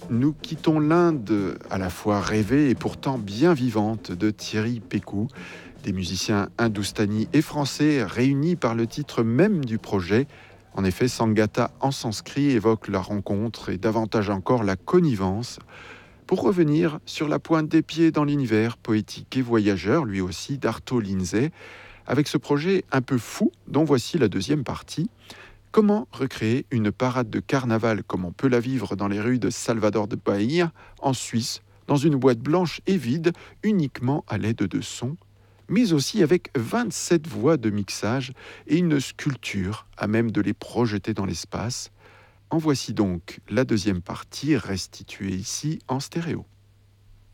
Nous quittons l'Inde à la fois rêvée et pourtant bien vivante de Thierry Pécou, des musiciens hindoustani et français réunis par le titre même du projet. En effet, Sangata en sanskrit évoque la rencontre et davantage encore la connivence. Pour revenir sur la pointe des pieds dans l'univers poétique et voyageur, lui aussi, d'Arto Lindsay, avec ce projet un peu fou dont voici la deuxième partie. Comment recréer une parade de carnaval comme on peut la vivre dans les rues de Salvador de Bahia, en Suisse, dans une boîte blanche et vide, uniquement à l'aide de sons, mais aussi avec 27 voix de mixage et une sculpture à même de les projeter dans l'espace. En voici donc la deuxième partie restituée ici en stéréo.